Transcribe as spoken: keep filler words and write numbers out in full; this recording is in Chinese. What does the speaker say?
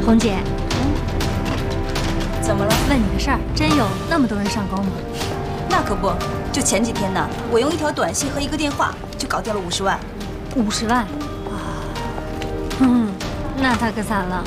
红姐， 怎么了？ 问你个事儿，真有那么多人上钩吗？ 那可不，就前几天呢，我用一条短信和一个电话就搞定了五十万。 五十万啊！嗯，那他可惨了。